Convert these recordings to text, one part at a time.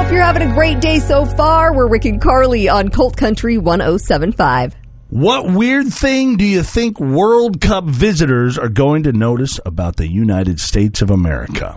Hope you're having a great day so far. We're Rick and Carly on Colt Country 107.5. What weird thing do you think World Cup visitors are going to notice about the United States of America?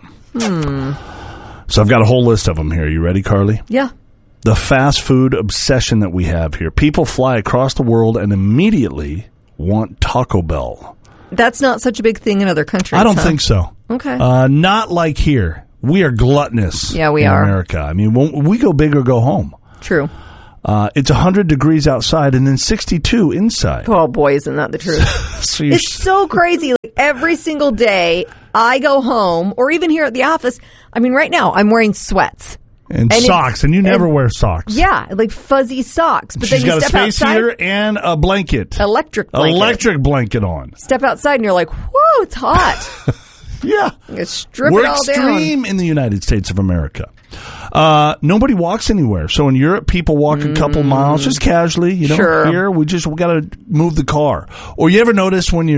So I've got a whole list of them here. You ready, Carly? Yeah. The fast food obsession that we have here. People fly across the world and immediately want Taco Bell. That's not such a big thing in other countries. I don't think so. Okay. Not like here. We are gluttonous. Yeah, we in are. America. I mean, we go big or go home. True. It's 100 degrees outside and then 62 inside. Oh, boy, isn't that the truth? So It's so crazy. Like, every single day I go home, or even here at the office, I mean, right now I'm wearing sweats. And socks, and you never wear socks. Yeah, like fuzzy socks. But She's then you got a step space outside, heater and a blanket. electric blanket on. Step outside and you're like, whoa, it's hot. Yeah. You strip We're it all extreme down. in the United States of America. Nobody walks anywhere. So in Europe, people walk a couple miles just casually. You know, Sure. Here, we got to move the car. Or you ever notice when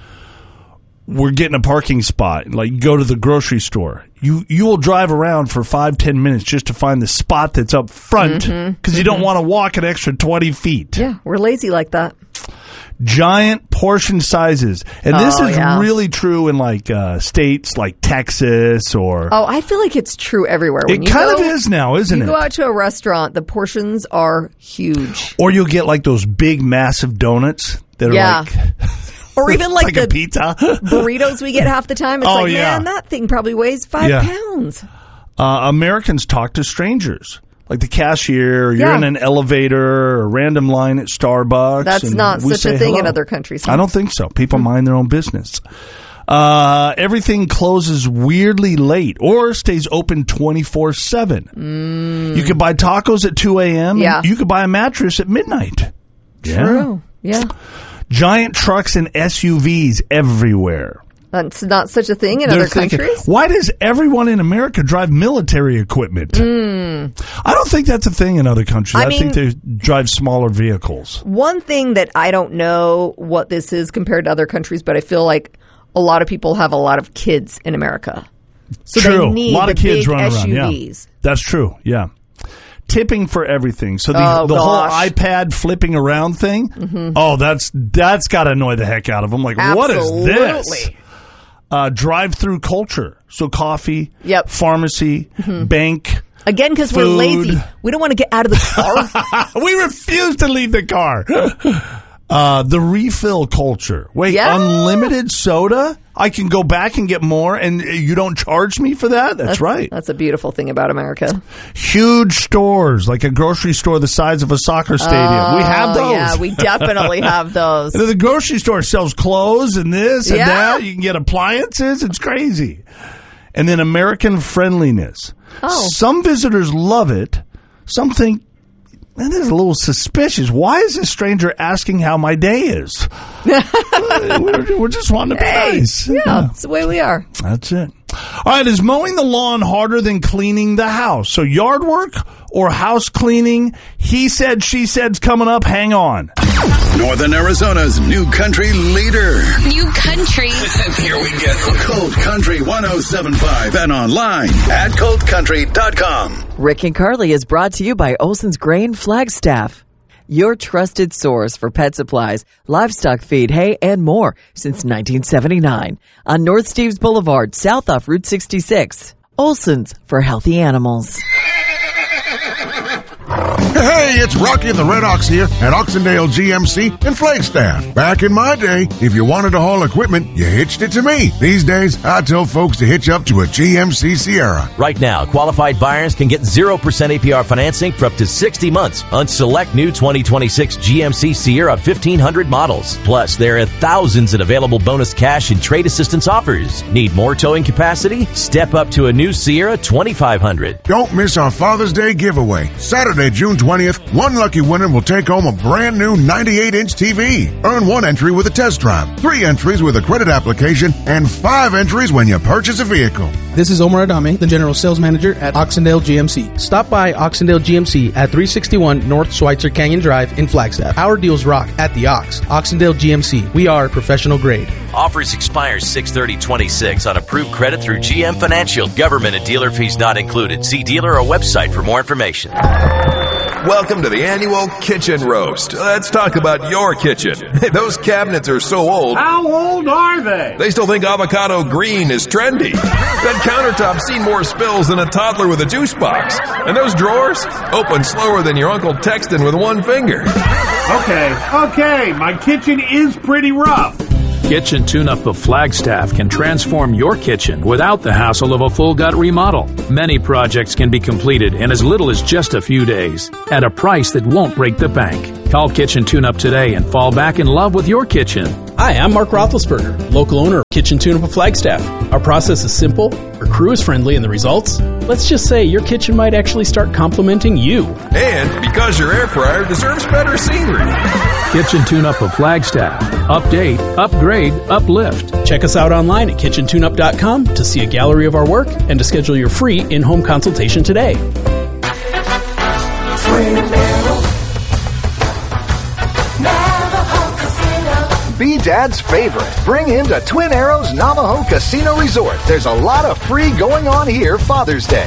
we're getting a parking spot, like you go to the grocery store, you will drive around for 5-10 minutes just to find the spot that's up front because you don't want to walk an extra 20 feet. Yeah, we're lazy like that. Giant portion sizes. And this is yeah. really true in like states like Texas or... Oh, I feel like it's true everywhere. When It kind of is now, isn't it? You go out to a restaurant, the portions are huge. Or you'll get like those big, massive donuts that are Yeah. like... Or even like like the a pizza. burritos we get half the time. It's like, yeah. man, that thing probably weighs 5 pounds. Americans talk to strangers. Like the cashier, or you're Yeah. in an elevator, or a random line at Starbucks. That's and not we such say a thing in hello. other countries. I don't think so. People mind their own business. Everything closes weirdly late or stays open 24/7. You could buy tacos at 2 a.m. Yeah. and you could buy a mattress at midnight. True. Yeah. Giant trucks and SUVs everywhere. That's not such a thing in They're other thinking, countries. why does everyone in America drive military equipment? I don't think that's a thing in other countries. I think they drive smaller vehicles. One thing that I don't know what this is compared to other countries, but I feel like a lot of people have a lot of kids in America. So True. they need a lot the of kids big running SUVs. around. Yeah. That's true. Yeah. Tipping for everything. So the whole gosh. iPad flipping around thing. Oh, that's got to annoy the heck out of them. Like, what is this? Absolutely. Drive-through culture. So coffee, Yep. pharmacy, bank. Again, because we're Food. lazy. We don't want to get out of the car. We refuse to leave the car. The refill culture. Wait, Yeah. unlimited soda? I can go back and get more, and you don't charge me for that? That's right. That's a beautiful thing about America. Huge stores, like a grocery store the size of a soccer stadium. We have those. Yeah, we definitely have those. And then the grocery store sells clothes and this and Yeah. that. You can get appliances. It's crazy. And then American friendliness. Oh. Some visitors love it. Some think, man, this is a little suspicious. Why is this stranger asking how my day is? we're just wanting to be nice. Yeah, that's the way we are. That's it. All right, is mowing the lawn harder than cleaning the house? So yard work or house cleaning? He said, she said's coming up. Hang on. Northern Arizona's new country leader. New country. And here we go. Colt Country 107.5 and online at coltcountry.com. Rick and Carly is brought to you by Olson's Grain Flagstaff, your trusted source for pet supplies, livestock feed, hay, and more since 1979 on North Steves Boulevard, south off Route 66. Olson's for healthy animals. Hey, it's Rocky the Red Ox here at Oxendale GMC in Flagstaff. Back in my day, if you wanted to haul equipment, you hitched it to me. These days, I tell folks to hitch up to a GMC Sierra. Right now, qualified buyers can get 0% APR financing for up to 60 months on select new 2026 GMC Sierra 1500 models. Plus, there are thousands in available bonus cash and trade assistance offers. Need more towing capacity? Step up to a new Sierra 2500. Don't miss our Father's Day giveaway, Saturday, June June 20th, one lucky winner will take home a brand new 98-inch TV. Earn one entry with a test drive, 3 entries with a credit application, and 5 entries when you purchase a vehicle. This is Omar Adame, the General Sales Manager at Oxendale GMC. Stop by Oxendale GMC at 361 North Schweitzer Canyon Drive in Flagstaff. Our deals rock at the Oxendale GMC. We are professional grade. Offers expire 6/30/26 on approved credit through GM Financial. Government and dealer fees not included. See dealer or website for more information. Welcome to the annual Kitchen Roast. Let's talk about your kitchen. Those cabinets are so old. How old are they? They still think avocado green is trendy. That countertop's seen more spills than a toddler with a juice box. And those drawers open slower than your uncle texting with one finger. Okay, my kitchen is pretty rough. Kitchen Tune-Up of Flagstaff can transform your kitchen without the hassle of a full gut remodel. Many projects can be completed in as little as just a few days at a price that won't break the bank. Call Kitchen Tune-Up today and fall back in love with your kitchen. Hi, I'm Mark Roethlisberger, local owner of Kitchen Tune-Up of Flagstaff. Our process is simple, our crew is friendly, and the results? Let's just say your kitchen might actually start complimenting you. And because your air fryer deserves better scenery. Kitchen Tune-Up of Flagstaff. Update, upgrade, uplift. Check us out online at kitchentuneup.com to see a gallery of our work and to schedule your free in-home consultation today. Be Dad's favorite. Bring him to Twin Arrows Navajo Casino Resort. There's a lot of free going on here Father's Day.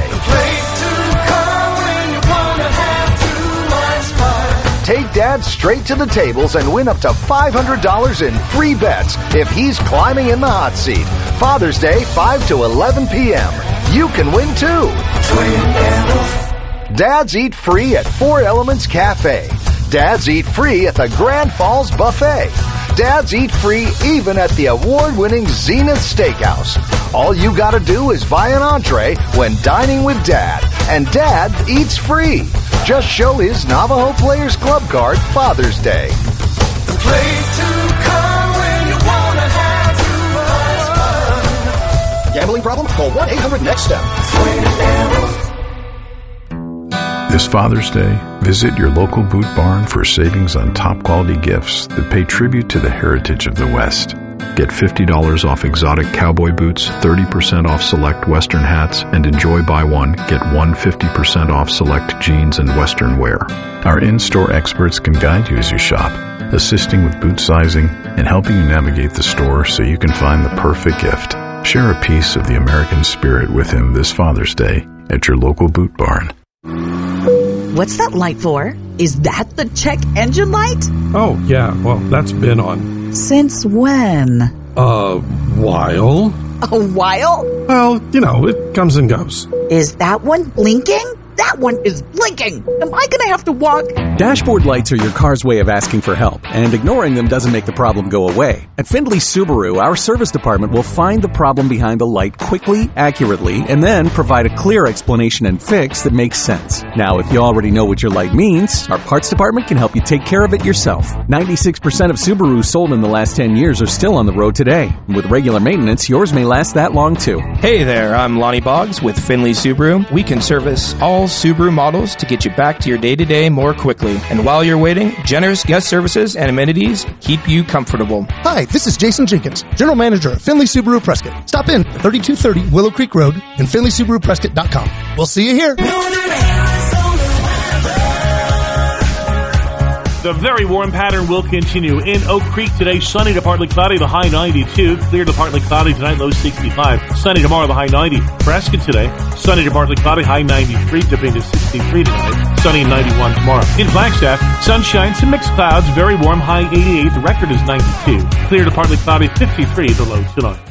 Take Dad straight to the tables and win up to $500 in free bets if he's climbing in the hot seat. Father's Day, 5 to 11 p.m. You can win too. Dads eat free at Four Elements Cafe. Dads eat free at the Grand Falls Buffet. Dads eat free even at the award-winning Zenith Steakhouse. All you gotta do is buy an entree when dining with Dad, and Dad eats free. Just show his Navajo Players Club card Father's Day. Gambling problem? Call 1-800-NEXT-STEP. This Father's Day, visit your local Boot Barn for savings on top quality gifts that pay tribute to the heritage of the West. Get $50 off exotic cowboy boots, 30% off select Western hats, and enjoy buy one, get one 50% off select jeans and Western wear. Our in-store experts can guide you as you shop, assisting with boot sizing and helping you navigate the store so you can find the perfect gift. Share a piece of the American spirit with him this Father's Day at your local Boot Barn. What's that light for? Is that the check engine light? Oh, yeah. Well, that's been on. Since when? A while. A while? Well, it comes and goes. Is that one blinking? That one is blinking. Am I going to have to walk? Dashboard lights are your car's way of asking for help, and ignoring them doesn't make the problem go away. At Findlay Subaru, our service department will find the problem behind the light quickly, accurately, and then provide a clear explanation and fix that makes sense. Now, if you already know what your light means, our parts department can help you take care of it yourself. 96% of Subarus sold in the last 10 years are still on the road today. And with regular maintenance, yours may last that long too. Hey there, I'm Lonnie Boggs with Findlay Subaru. We can service all Subaru models to get you back to your day-to-day more quickly. And while you're waiting, generous guest services and amenities keep you comfortable. Hi, this is Jason Jenkins, General Manager of Findlay Subaru Prescott. Stop in at 3230 Willow Creek Road and FindlaySubaruPrescott.com. We'll see you here. The very warm pattern will continue. In Oak Creek today, sunny to partly cloudy, the high 92. Clear to partly cloudy tonight, low 65. Sunny tomorrow, the high 90. Prescott today, sunny to partly cloudy, high 93, dipping to 63 tonight. Sunny 91 tomorrow. In Flagstaff, sunshine, some mixed clouds, very warm, high 88. The record is 92. Clear to partly cloudy, 53, the low tonight.